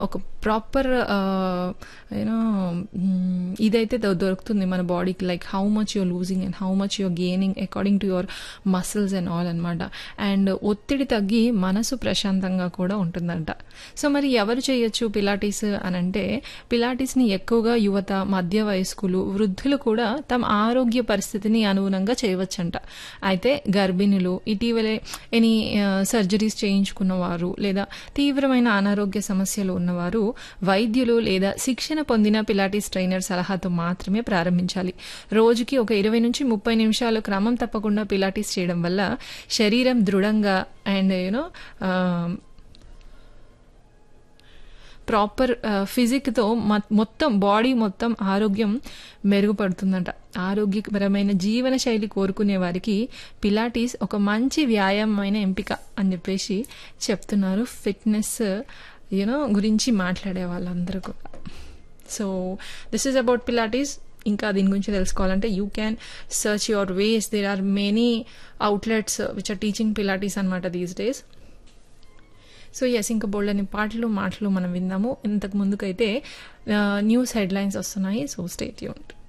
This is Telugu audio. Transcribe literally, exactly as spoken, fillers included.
ఒక ప్రాపర్ యూనో ఇదైతే దొ- దొరుకుతుంది మన బాడీకి, like how much your losing and how much your gaining according to your muscles and all అనమాట. అండ్ ఒత్తిడి తగ్గి మనసు ప్రశాంతంగా కూడా ఉంటుందంట. సో మరి ఎవరు చేయొచ్చు పిలాటిస్ అని అంటే, పిలాటిస్ని ఎక్కువగా యువత, మధ్య వయస్కులు, వృద్ధులు కూడా తమ ఆరోగ్య పరిస్థితిని అనుగుణంగా చేయవచ్చంట. అయితే గర్భిణులు, ఇటీవలే ఎనీ సర్జరీస్ చేయించుకున్న వారు, లేదా తీవ్రమైన అనారోగ్య సమస్యలు ఉన్నవారు వైద్యులు లేదా శిక్షణ పొందిన పిలాటిస్ ట్రైనర్ సలహాతో మాత్రమే ప్రారంభించాలి. రోజుకి ఒక ఇరవై నుంచి ముప్పై నిమిషాలు క్రమం తప్పకుండా పిలాటిస్ చేయడం వల్ల శరీరం దృఢంగా అండ్ యూనో ప్రాపర్ ఫిజిక్తో మొత్తం బాడీ మొత్తం ఆరోగ్యం మెరుగుపడుతుందంట. ఆరోగ్యపరమైన జీవన శైలి కోరుకునే వారికి పిలాటిస్ ఒక మంచి వ్యాయామమైన ఎంపిక అని చెప్పేసి చెప్తున్నారు ఫిట్నెస్ యూనో గురించి మాట్లాడే వాళ్ళందరూ కూడా. So this is about Pilates. ఇంకా దీని గురించి తెలుసుకోవాలంటే you can search your ways. There are many outlets which are teaching Pilates అనమాట దీస్ డేస్. సో ఎస్, ఇంకా బోల్డని పాటలు మాటలు మనం విందాము. ఇంతకు ముందుకైతే న్యూస్ హెడ్లైన్స్ వస్తున్నాయి. So stay tuned.